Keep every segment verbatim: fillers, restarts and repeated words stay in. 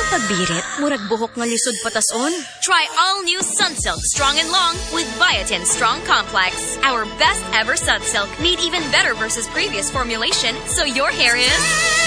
pagbirit, murag buhok nga lisod patason. Try all new Sunsilk Strong and Long with Biotin Strong Complex. Our best ever Sunsilk, made even better versus previous formulation, so your hair is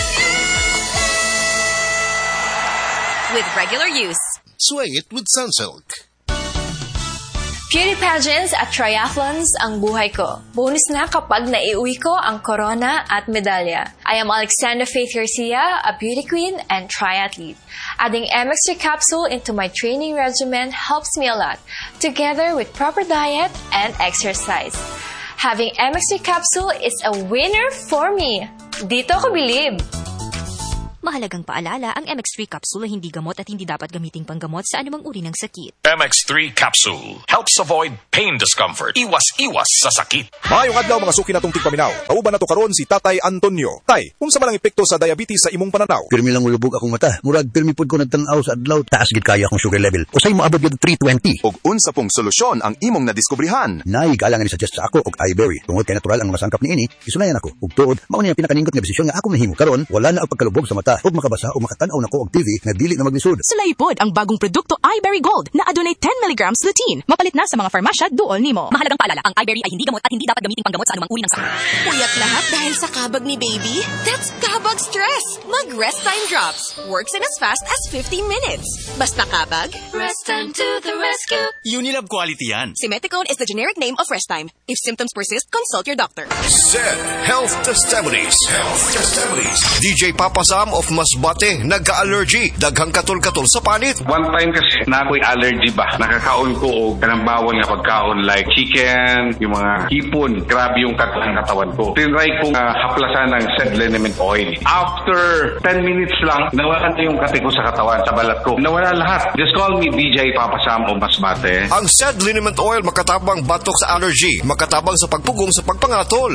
with regular use. Sway it with Sunsilk. Beauty pageants at triathlons ang buhay ko. Bonus na kapag naiuwi ko ang corona at medalya. I am Alexandra Faith Garcia, a beauty queen and triathlete. Adding M X three capsule into my training regimen helps me a lot, together with proper diet and exercise. Having M X three capsule is a winner for me. Dito ko bilib. Mahalagang paalala, ang M X three capsule ay hindi gamot at hindi dapat gamiting panggamot sa anumang uri ng sakit. M X three capsule helps avoid pain discomfort. Iwas-iwas sa sakit. Maayong adlaw mga suki natong tigpaminaw. Kauban na to karon si Tatay Antonio. Tay, kung sa malang epekto sa diabetes sa imong pananaw? Pirmi lang ulubog akong mata. Murag pirmi pud ko nagtan-aw sa adlaw. Taas gid kaya akong sugar level. Usay moabot gid three twenty. Og unsa pong solusyon ang imong nadiskubrihan? Nay galang ni suggest sa ako og iBerry. Tungod kay natural ang masangkap niini, isunayan ako. Ug tuod, mao niya pinakaningot nga desisyon nga ako mahimo karon. Wala na ang pagkalubog sa mata ug makabasa o makatanaw na ko og T V na dili na maglisod. Sulaipod ang bagong produkto iBerry Gold na adunay ten milligrams lutein. Mapalit na sa mga farmasya duol nimo. Mahalagang paalala, ang iBerry ay hindi gamot at hindi dapat gamitin panggamot sa anumang uri ng sakit. Puyat lahat dahil sa kabag ni baby? That's kabag stress. Mag Rest Time Drops. Works in as fast as fifteen minutes. Basta kabag, Rest Time to the rescue. Unilab quality yan. Simeticone is the generic name of Rest Time. If symptoms persist, consult your doctor. Said Health Testimonies. Health Testimonies. D J Papa Sam of Masbate, nagka-allergy. Daghang katol-katol sa panit. One time kasi na ako'y allergy ba. Nakakaon ko o kanang bawal nga pagkaon like chicken, yung mga hipon. Grabe yung katang katawan ko. Tinry kong uh, haplasan ng Said Liniment Oil. After ten minutes lang, nawala na yung kati ko sa katawan, sa balat ko. Nawala lahat. Just call me D J Papa Sam of Masbate. Ang Said Liniment Oil makatabang batok sa allergy, makatabang sa pagpugong sa pagpangatol.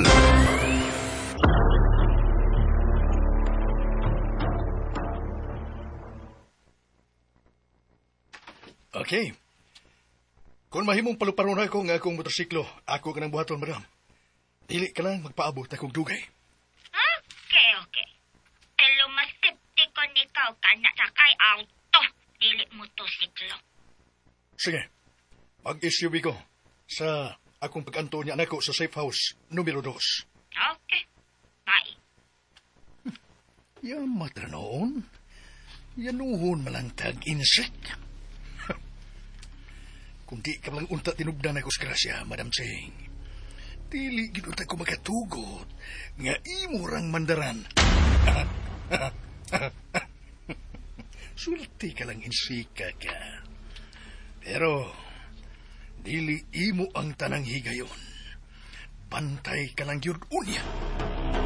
Okay. Kung mahimong paluparunay ko nga akong motorsiklo, ako ka ng buhaton, madam. Dili ka lang magpaabot akong dugay. Okay, okay. Pero mas tiptik ko nikaw ka na sakay auto. Dili motorsiklo. Sige. Mag-S U V ko sa akong pag-anto niya nako sa safe house, numero dos. Okay. Bye. Yan matranoon. Yanuhon malang tag-insect. Kung di ka lang unta tinubdan ako sa grasya, Madam Cheng. Dili ginunta ko makatugot nga imurang mandaran. Sulti ka lang insika ka. Pero, dili imo ang tanang higayon. Bantay ka lang yun unya.